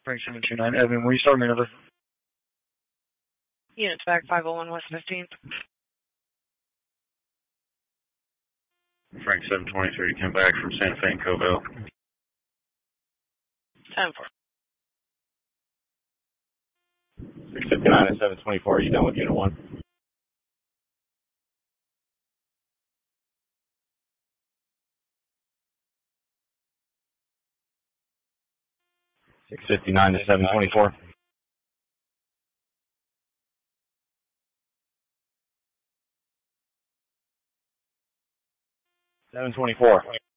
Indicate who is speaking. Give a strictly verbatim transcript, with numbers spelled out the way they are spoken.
Speaker 1: Frank seven two nine, Evan, will you start maneuver?
Speaker 2: Units back five oh one West fifteenth.
Speaker 3: Frank seven twenty-three, come back from Santa Fe and Covell.
Speaker 2: ten four.
Speaker 3: six fifty-nine and seven twenty-four, you done with Unit one? six fifty-nine to seven twenty-four. seven twenty-four.